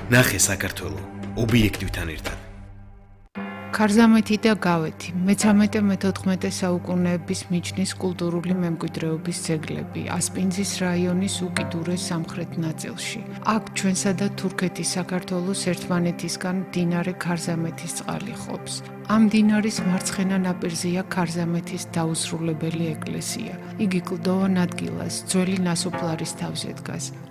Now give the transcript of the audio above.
ნახე საქართველო ობიექტივთან ერთად. ქარზამეთი და გავეთი, მე-13-მე-14 საუკუნეების მიჯნის კულტურული მემკვიდრეობის ძეგლები, ასპინძის რაიონის უკიდურეს სამხრეთ ნაწილში. აქ ჩვენსა და თურქეთის საქართველოს ერთმანეთისგან მდინარე ქარზამეთის წყალი ყოფს. ამ მდინარის მარცხენა ნაპირზეა ქარზამეთის დაუსრულებელი ეკლესია. იგი კლდოვან ადგილას, ძველი ნასოფლარის თავზე დგას.